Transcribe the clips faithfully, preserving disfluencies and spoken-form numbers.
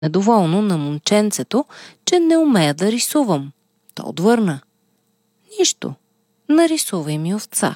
недоволно на момченцето, че не умея да рисувам. То отвърна: нищо, нарисувай ми овца.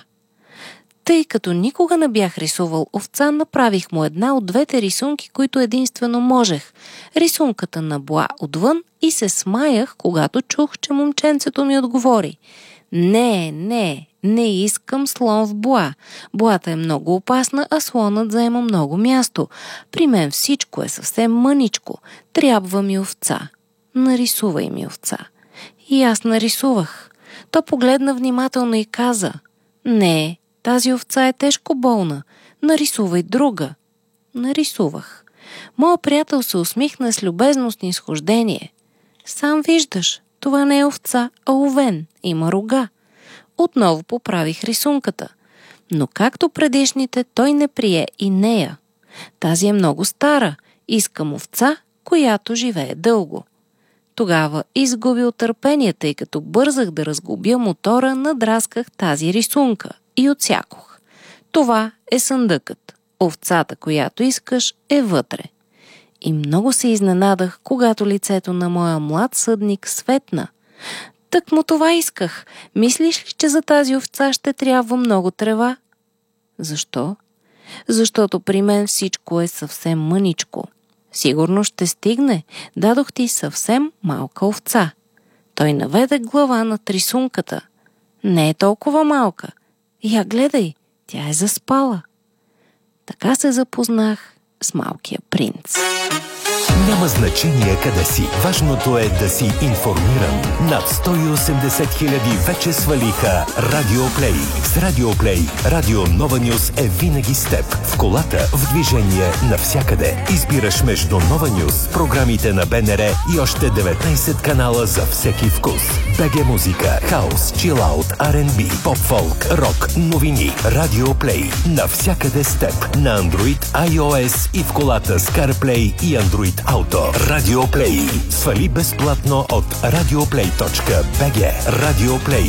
Тъй като никога не бях рисувал овца, направих му една от двете рисунки, които единствено можех. Рисунката на Боа отвън и се смаях, когато чух, че момченцето ми отговори: не, не, не искам слон в Боа. Боата е много опасна, а слонът заема много място. При мен всичко е съвсем мъничко. Трябва ми овца. Нарисувай ми овца. И аз нарисувах. То погледна внимателно и каза: не, тази овца е тежко болна. Нарисувай друга. Нарисувах. Моят приятел се усмихна с любезно снизхождение. Сам виждаш, това не е овца, а овен. Има рога. Отново поправих рисунката. Но както предишните, той не прие и нея. Тази е много стара. Искам овца, която живее дълго. Тогава изгубил търпение, тъй като бързах да разгубя мотора, надрасках тази рисунка и отсякох. Това е съндъкът. Овцата, която искаш, е вътре. И много се изненадах, когато лицето на моя млад съдник светна. Так му това исках. Мислиш ли, че за тази овца ще трябва много трева? Защо? Защото при мен всичко е съвсем мъничко. Сигурно ще стигне. Дадох ти съвсем малка овца. Той наведе глава над рисунката. Не е толкова малка. Я гледай, тя е заспала. Така се запознах с Малкия принц. Няма значение къде си. Важното е да си информиран. Над сто и осемдесет хиляди вече свалиха Радио Плей. С Радио Плей Радио Нова Нюз е винаги с теб. В колата, в движение, навсякъде. Избираш между Нова Нюз, програмите на БНР и още деветнайсет канала за всеки вкус. БГ музика, хаус, чилаут, Ар енд Би, поп-фолк, рок, новини. Радио Плей. Навсякъде с теб. На Android, iOS и в колата с CarPlay и Android Auto. Радио Плей. Свали безплатно от радиоплей точка би джи. Радио Плей.